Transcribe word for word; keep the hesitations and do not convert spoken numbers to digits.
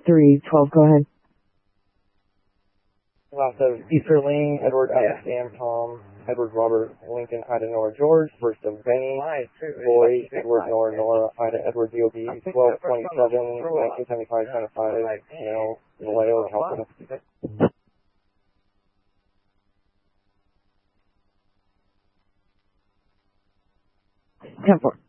three twelve, go ahead. Last of Easterling, Edward Alex Sam Tom, Edward Robert Lincoln Ida Nora George, first of Benny, Boy, Edward Nora Nora Ida Edward D O B, twelve twenty-seven, nineteen seventy-five, ten five, Male, Vallejo, California. ten four.